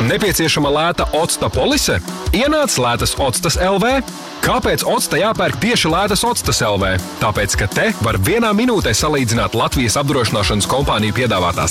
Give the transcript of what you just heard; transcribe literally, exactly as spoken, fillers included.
Nepieciešama lēta octa polise? Ienāc lētas ocstas L V. Kāpēc octa jāpērk tieši lētas ocstas L V? Tāpēc, ka te var vienā minūtē salīdzināt Latvijas apdrošināšanas kompāniju piedāvātās